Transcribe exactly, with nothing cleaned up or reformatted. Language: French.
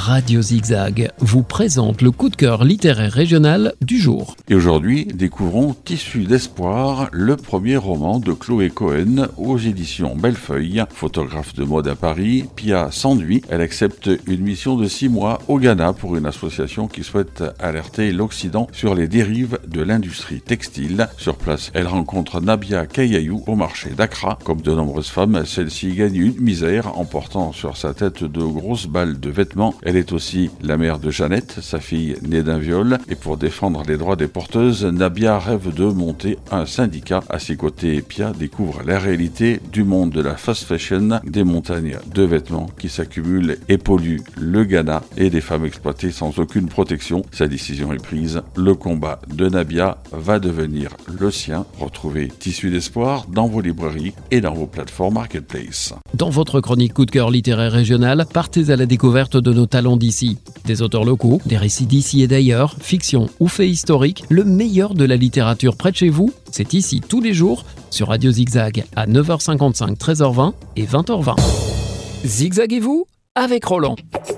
Radio Zigzag vous présente le coup de cœur littéraire régional du jour. Et aujourd'hui, découvrons Tissu d'espoir, le premier roman de Chloé Cohen aux éditions Bellefeuille. Photographe de mode à Paris, Pia s'ennuie. Elle accepte une mission de six mois au Ghana pour une association qui souhaite alerter l'Occident sur les dérives de l'industrie textile. Sur place, elle rencontre Nabia Kayayou au marché d'Accra. Comme de nombreuses femmes, celle-ci gagne une misère en portant sur sa tête de grosses balles de vêtements. Elle est aussi la mère de Jeannette, sa fille née d'un viol. Et pour défendre les droits des porteuses, Nabia rêve de monter un syndicat. À ses côtés, Pia découvre la réalité du monde de la fast fashion, des montagnes de vêtements qui s'accumulent et polluent le Ghana et des femmes exploitées sans aucune protection. Sa décision est prise. Le combat de Nabia va devenir le sien. Retrouvez Tissu d'espoir dans vos librairies et dans vos plateformes Marketplace. Dans votre chronique coup de cœur littéraire régional, partez à la découverte de nos talents d'ici. Des auteurs locaux, des récits d'ici et d'ailleurs, fiction ou faits historiques, le meilleur de la littérature près de chez vous, c'est ici tous les jours sur Radio Zigzag à neuf heures cinquante-cinq, treize heures vingt et vingt heures vingt. Zigzaguez-vous avec Roland.